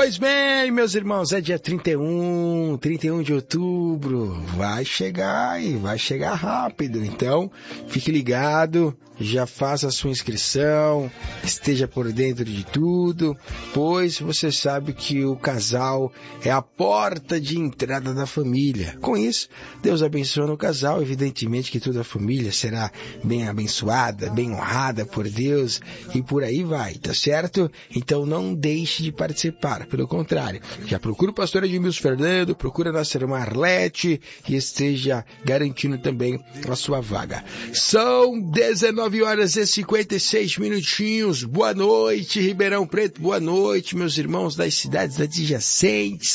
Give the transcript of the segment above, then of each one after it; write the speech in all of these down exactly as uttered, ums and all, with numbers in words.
Pois bem, meus irmãos, é dia trinta e um, trinta e um de outubro, vai chegar e vai chegar rápido, então fique ligado, já faça a sua inscrição, esteja por dentro de tudo, pois você sabe que o casal é a porta de entrada da família. Com isso, Deus abençoa o casal, evidentemente que toda a família será bem abençoada, bem honrada por Deus e por aí vai, tá certo? Então não deixe de participar, pelo contrário, já procura o pastor Edmilson Fernando, procura a nossa irmã Arlete e esteja garantindo também a sua vaga. São dezenove horas e cinquenta e seis minutinhos, boa noite Ribeirão Preto, boa noite meus irmãos das cidades adjacentes,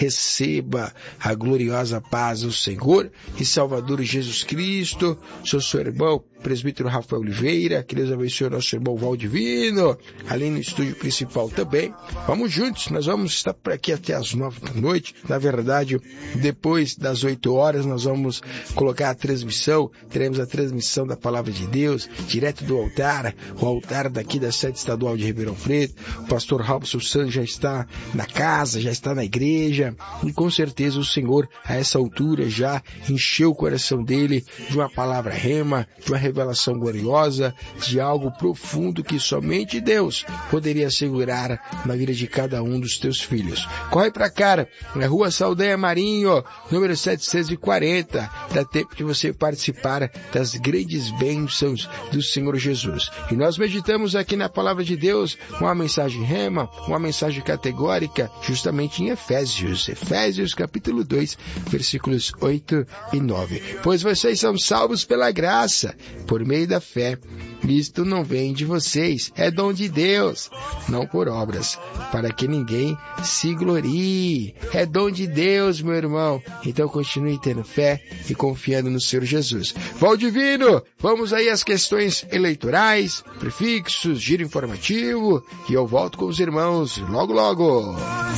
receba a gloriosa paz do Senhor e Salvador Jesus Cristo, sou seu irmão presbítero Rafael Oliveira, que Deus abençoe o nosso irmão Valdivino, ali no estúdio principal também. Vamos juntos, nós vamos estar por aqui até as nove da noite. Na verdade, depois das oito horas, nós vamos colocar a transmissão, teremos a transmissão da Palavra de Deus, direto do altar, o altar daqui da sede estadual de Ribeirão Preto. O pastor Robson Santos já está na casa, já está na igreja, e com certeza o Senhor, a essa altura, já encheu o coração dele de uma palavra rema, de uma revelação gloriosa, de algo profundo que somente Deus poderia assegurar na vida de cada um dos teus filhos. Corre pra cá, na Rua Saldanha Marinho, número setecentos e quarenta, dá tempo de você participar das grandes bênçãos do Senhor Jesus. E nós meditamos aqui na Palavra de Deus uma mensagem rema, uma mensagem categórica, justamente em Efésios, Efésios capítulo dois, versículos oito e nove. Pois vocês são salvos pela graça, por meio da fé. Isto não vem de vocês, é dom de Deus, não por obras, para que ninguém se glorie. É dom de Deus, meu irmão. Então continue tendo fé e confiando no Senhor Jesus. Valdivino, vamos aí às questões eleitorais, prefixos, giro informativo, e eu volto com os irmãos logo logo.